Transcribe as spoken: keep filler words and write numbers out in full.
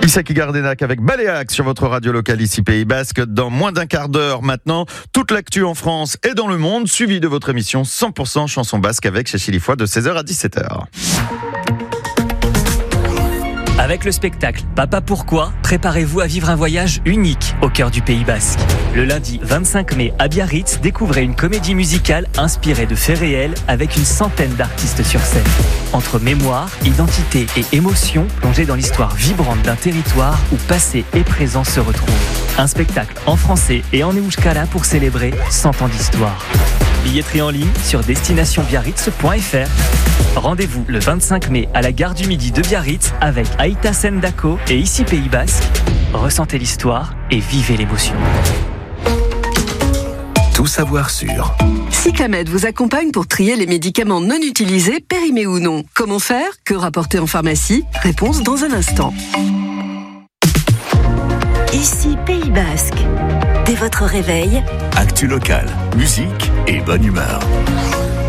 Ilsaki Gardenac avec Baléac sur votre radio locale ici Pays Basque. Dans moins d'un quart d'heure maintenant, toute l'actu en France et dans le monde, suivi de votre émission cent pour cent chanson basque avec Chéchili Foy de seize heures à dix-sept heures. Avec le spectacle Papa Pourquoi, préparez-vous à vivre un voyage unique au cœur du Pays Basque. Le lundi vingt-cinq mai à Biarritz, découvrez une comédie musicale inspirée de faits réels avec une centaine d'artistes sur scène. Entre mémoire, identité et émotion, plongez dans l'histoire vibrante d'un territoire où passé et présent se retrouvent. Un spectacle en français et en euskara pour célébrer cent ans d'histoire. Billetterie en ligne sur destination biarritz point f r. Rendez-vous le vingt-cinq mai à la gare du Midi de Biarritz avec Aïta Sendako et ici Pays Basque. Ressentez l'histoire et vivez l'émotion. Tout savoir sur Cyclamed vous accompagne pour trier les médicaments non utilisés, périmés ou non. Comment faire? Que rapporter en pharmacie? Réponse dans un instant. Ici Pays Basque. Dès votre réveil, actu locale, musique et bonne humeur.